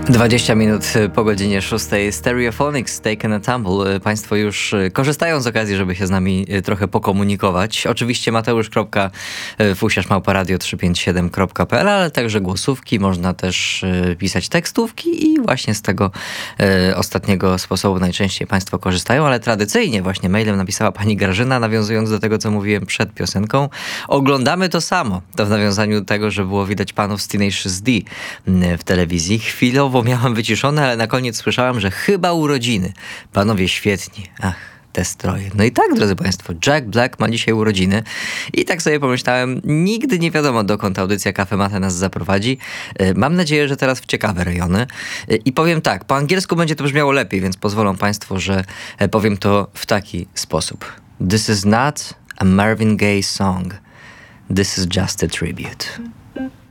20 minut po godzinie 6. Stereophonics, Taken a Tumble. Państwo już korzystają z okazji, żeby się z nami trochę pokomunikować. Oczywiście mateusz.fusiarz@radio357.pl, ale także głosówki. Można też pisać tekstówki i właśnie z tego ostatniego sposobu najczęściej Państwo korzystają, ale tradycyjnie właśnie mailem napisała pani Grażyna, nawiązując do tego, co mówiłem przed piosenką. Oglądamy to samo. To w nawiązaniu do tego, że było widać panów z Tenacious D w telewizji. Chwilowo miałam wyciszone, ale na koniec słyszałam, że chyba urodziny. Panowie świetni. Ach, te stroje. No i tak, drodzy Państwo, Jack Black ma dzisiaj urodziny i tak sobie pomyślałem, nigdy nie wiadomo, dokąd audycja Cafe Mate nas zaprowadzi. Mam nadzieję, że teraz w ciekawe rejony. I powiem tak, po angielsku będzie to brzmiało lepiej, więc pozwolą Państwo, że powiem to w taki sposób. This is not a Marvin Gaye song. This is just a tribute.